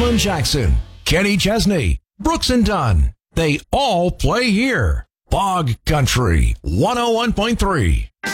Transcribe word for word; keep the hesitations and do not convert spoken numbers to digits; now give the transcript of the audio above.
Alan Jackson, Kenny Chesney, Brooks and Dunn. They all play here. Bog Country one oh one point three.